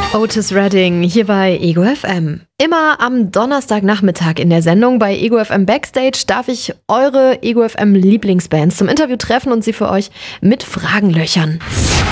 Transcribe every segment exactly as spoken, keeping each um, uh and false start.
Otis Redding hier bei Ego F M. Immer am Donnerstagnachmittag in der Sendung bei Ego F M Backstage darf ich eure Ego F M Lieblingsbands zum Interview treffen und sie für euch mit Fragen löchern.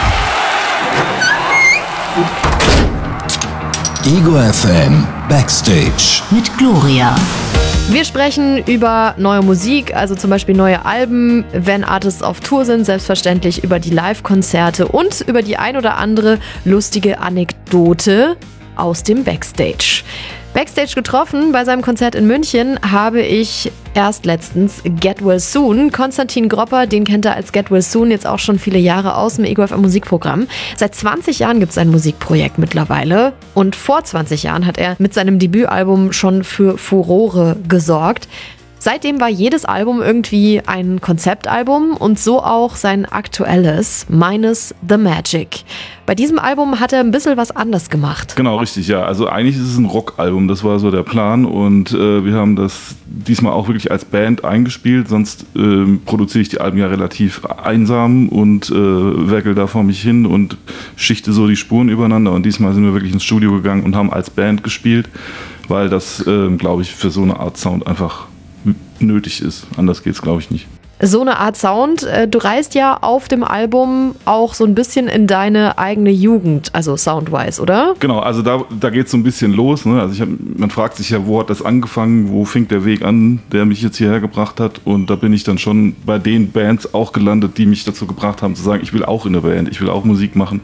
Ego F M Backstage mit Gloria. Wir sprechen über neue Musik, also zum Beispiel neue Alben, wenn Artists auf Tour sind, selbstverständlich über die Live-Konzerte und über die ein oder andere lustige Anekdote aus dem Backstage. Backstage getroffen bei seinem Konzert in München habe ich erst letztens Get Well Soon. Konstantin Gropper, den kennt er als Get Well Soon jetzt auch schon viele Jahre aus dem Ego F M Musikprogramm. Seit zwanzig Jahren gibt es ein Musikprojekt mittlerweile und vor zwanzig Jahren hat er mit seinem Debütalbum schon für Furore gesorgt. Seitdem war jedes Album irgendwie ein Konzeptalbum und so auch sein aktuelles, Minus the Magic. Bei diesem Album hat er ein bisschen was anders gemacht. Genau, richtig, ja. Also eigentlich ist es ein Rockalbum, das war so der Plan und äh, wir haben das diesmal auch wirklich als Band eingespielt, sonst äh, produziere ich die Alben ja relativ einsam und äh, werkel da vor mich hin und schichte so die Spuren übereinander und diesmal sind wir wirklich ins Studio gegangen und haben als Band gespielt, weil das, äh, glaube ich, für so eine Art Sound einfach nötig ist. Anders geht's, glaube ich, nicht. So eine Art Sound. Du reist ja auf dem Album auch so ein bisschen in deine eigene Jugend, also soundwise, oder? Genau, also da, da geht's so ein bisschen los. Ne? Also ich hab, man fragt sich ja, wo hat das angefangen, wo fing der Weg an, der mich jetzt hierher gebracht hat. Und da bin ich dann schon bei den Bands auch gelandet, die mich dazu gebracht haben, zu sagen, ich will auch in der Band, ich will auch Musik machen.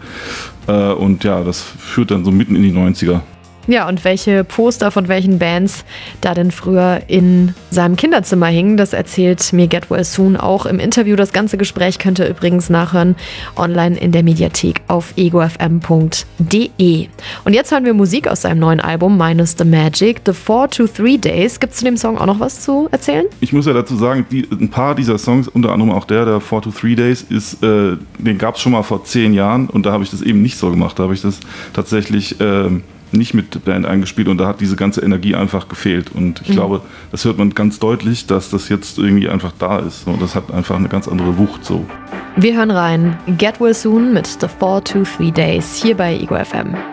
Und ja, das führt dann so mitten in die neunziger. Ja, und welche Poster von welchen Bands da denn früher in seinem Kinderzimmer hingen, das erzählt mir Get Well Soon auch im Interview. Das ganze Gespräch könnt ihr übrigens nachhören online in der Mediathek auf ego f m punkt d e. Und jetzt hören wir Musik aus seinem neuen Album Minus the Magic, The Four to Three Days. Gibt es zu dem Song auch noch was zu erzählen? Ich muss ja dazu sagen, die, ein paar dieser Songs, unter anderem auch der, der Four to Three Days, ist, äh, den gab es schon mal vor zehn Jahren und da habe ich das eben nicht so gemacht. Da habe ich das tatsächlich äh, nicht mit der Band eingespielt und da hat diese ganze Energie einfach gefehlt und ich mhm. glaube, das hört man ganz deutlich, dass das jetzt irgendwie einfach da ist und das hat einfach eine ganz andere Wucht so. Wir hören rein, Get Well Soon mit The Four to Three Days hier bei Ego F M.